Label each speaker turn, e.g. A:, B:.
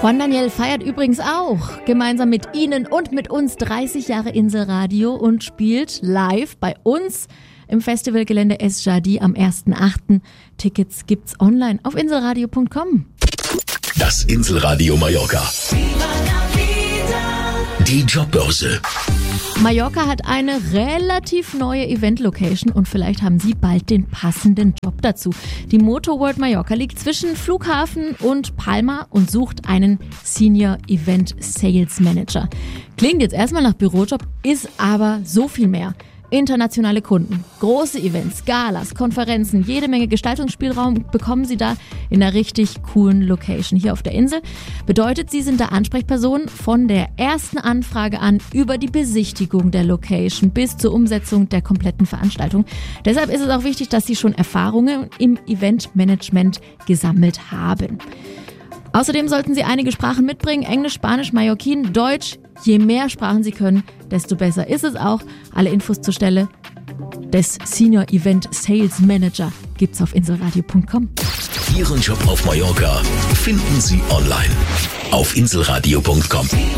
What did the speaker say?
A: Juan Daniel feiert übrigens auch gemeinsam mit Ihnen und mit uns 30 Jahre Inselradio und spielt live bei uns im Festivalgelände Es Jardi am 1.8. Tickets gibt's online auf inselradio.com.
B: Das Inselradio Mallorca. Die Jobbörse.
A: Mallorca hat eine relativ neue Event-Location und vielleicht haben Sie bald den passenden Job dazu. Die Motorworld Mallorca liegt zwischen Flughafen und Palma und sucht einen Senior Event Sales Manager. Klingt jetzt erstmal nach Bürojob, ist aber so viel mehr. Internationale Kunden, große Events, Galas, Konferenzen, jede Menge Gestaltungsspielraum bekommen Sie da in einer richtig coolen Location hier auf der Insel. Bedeutet, Sie sind da Ansprechperson von der ersten Anfrage an über die Besichtigung der Location bis zur Umsetzung der kompletten Veranstaltung. Deshalb ist es auch wichtig, dass Sie schon Erfahrungen im Eventmanagement gesammelt haben. Außerdem sollten Sie einige Sprachen mitbringen, Englisch, Spanisch, Mallorquin, Deutsch. Je mehr Sprachen Sie können, desto besser ist es auch. Alle Infos zur Stelle des Senior Event Sales Manager gibt's auf inselradio.com.
B: Ihren Job auf Mallorca finden Sie online auf inselradio.com.